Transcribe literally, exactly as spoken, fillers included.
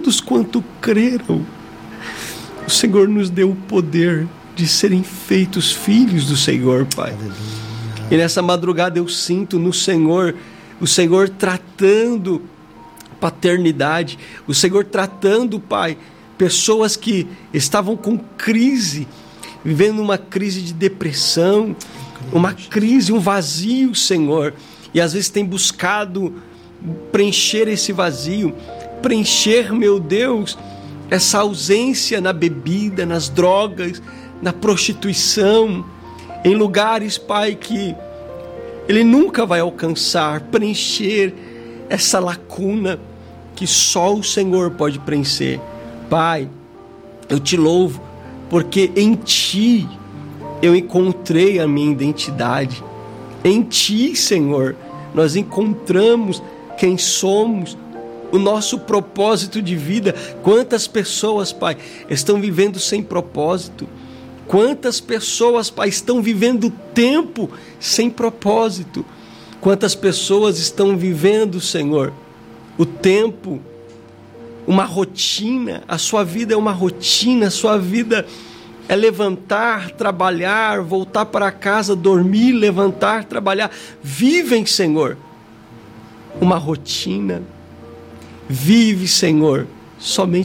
todos quanto creram, o Senhor nos deu o poder de serem feitos filhos do Senhor, Pai. E nessa madrugada eu sinto no Senhor, o Senhor tratando paternidade, o Senhor tratando, Pai, pessoas que estavam com crise, vivendo uma crise de depressão, uma crise, um vazio, Senhor, e às vezes tem buscado preencher esse vazio, preencher, meu Deus, essa ausência na bebida, nas drogas, na prostituição, em lugares, Pai, que ele nunca vai alcançar, preencher essa lacuna que só o Senhor pode preencher. Pai, eu te louvo, porque em Ti eu encontrei a minha identidade. Em Ti, Senhor, nós encontramos quem somos, o nosso propósito de vida. Quantas pessoas, Pai, estão vivendo sem propósito? Quantas pessoas, Pai, estão vivendo tempo sem propósito? Quantas pessoas estão vivendo, Senhor, o tempo, uma rotina? A sua vida é uma rotina, a sua vida é levantar, trabalhar, voltar para casa, dormir, levantar, trabalhar. Vivem, Senhor, uma rotina. Vive, Senhor, somente